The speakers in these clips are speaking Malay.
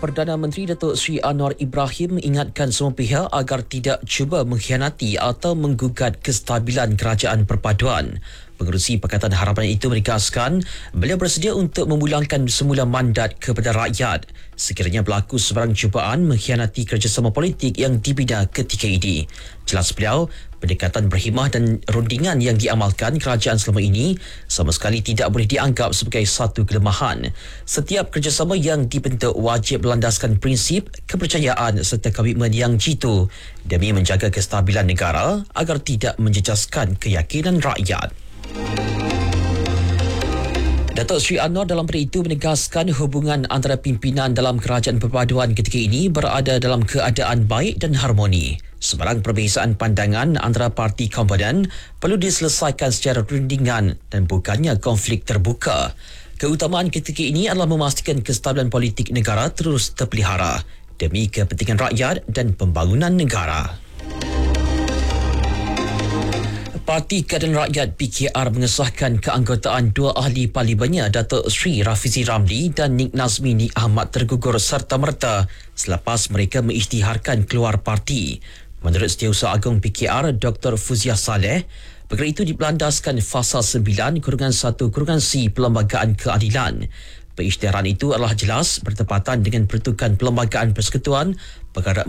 Perdana Menteri Datuk Seri Anwar Ibrahim mengingatkan semua pihak agar tidak cuba mengkhianati atau menggugat kestabilan kerajaan perpaduan. Pengerusi Pakatan Harapan itu menegaskan beliau bersedia untuk memulangkan semula mandat kepada rakyat sekiranya berlaku sebarang cubaan mengkhianati kerjasama politik yang dibina ketika ini. Jelas beliau, pendekatan berhimah dan rundingan yang diamalkan kerajaan selama ini sama sekali tidak boleh dianggap sebagai satu kelemahan. Setiap kerjasama yang dibentuk wajib berlandaskan prinsip, kepercayaan serta komitmen yang jitu demi menjaga kestabilan negara agar tidak menjejaskan keyakinan rakyat. Datuk Seri Anwar dalam pada itu menegaskan hubungan antara pimpinan dalam kerajaan perpaduan ketika ini berada dalam keadaan baik dan harmoni. Sebarang perbezaan pandangan antara parti komponen perlu diselesaikan secara rundingan dan bukannya konflik terbuka. Keutamaan ketika ini adalah memastikan kestabilan politik negara terus terpelihara demi kepentingan rakyat dan pembangunan negara. Parti Keadilan Rakyat PKR mengesahkan keanggotaan dua ahli parlimennya Datuk Seri Rafizi Ramli dan Nik Nazmi Nik Ahmad tergugur serta-merta selepas mereka mengisytiharkan keluar parti. Menurut Setiausaha Agung PKR Dr. Fuziah Saleh, perkara itu dilandaskan Fasa 9-1-C Perlembagaan Keadilan. Pengisytiharan itu adalah jelas bertepatan dengan pertukan Perlembagaan Persekutuan Perkara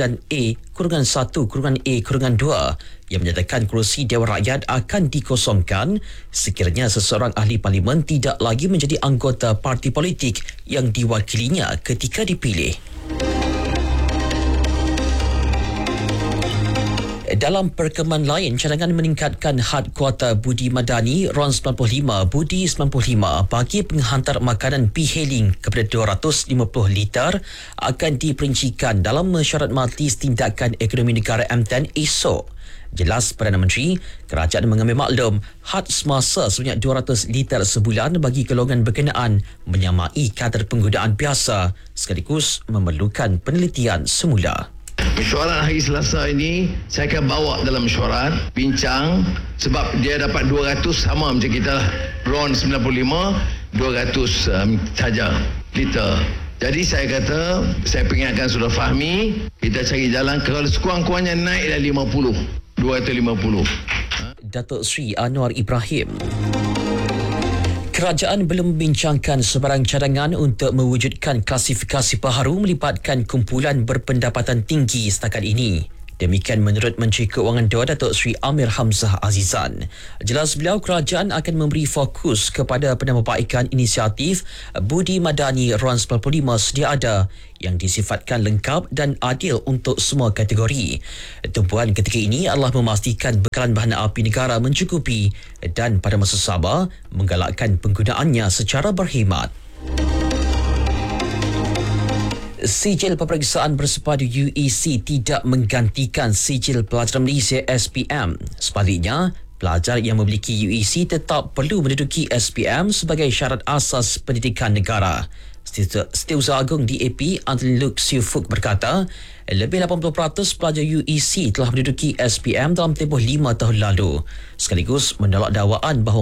49A-1-A-2 yang menyatakan kerusi Dewan Rakyat akan dikosongkan sekiranya seseorang ahli parlimen tidak lagi menjadi anggota parti politik yang diwakilinya ketika dipilih. Dalam perkembangan lain, cadangan meningkatkan had kuota Budi Madani RON 95 Budi 95 bagi penghantar makanan e-hailing kepada 250 liter akan diperincikan dalam mesyuarat Majlis Tindakan Ekonomi Negara MTN esok. Jelas Perdana Menteri, kerajaan mengambil maklum had semasa sebanyak 200 liter sebulan bagi golongan berkenaan menyamai kadar penggunaan biasa sekaligus memerlukan penelitian semula. Mesyuarat hari Selasa ini saya akan bawa dalam mesyuarat bincang sebab dia dapat 200 sama macam kita lah. RON 95 200 saja liter. Jadi saya kata, saya peringatkan Saudara Fahmi, kita cari jalan kalau sekurang-kurangnya naiklah 250. Datuk Seri Anwar Ibrahim. Kerajaan belum membincangkan sebarang cadangan untuk mewujudkan klasifikasi baharu melibatkan kumpulan berpendapatan tinggi setakat ini. Demikian menurut Menteri Keuangan II Datuk Seri Amir Hamzah Azizan. Jelas beliau, kerajaan akan memberi fokus kepada penambahbaikan inisiatif Budi Madani RON 95 sedia ada yang disifatkan lengkap dan adil untuk semua kategori. Tumpuan ketika ini adalah memastikan bekalan bahan api negara mencukupi dan pada masa sama menggalakkan penggunaannya secara berkhidmat. Sijil peperiksaan bersepadu UEC tidak menggantikan Sijil Pelajar Malaysia SPM. Sebaliknya, pelajar yang memiliki UEC tetap perlu menduduki SPM sebagai syarat asas pendidikan negara. Setiausaha Agung DAP Anthony Luke Siufuk berkata, lebih 80% pelajar UEC telah menduduki SPM dalam tempoh 5 tahun lalu. Sekaligus menolak dakwaan bahawa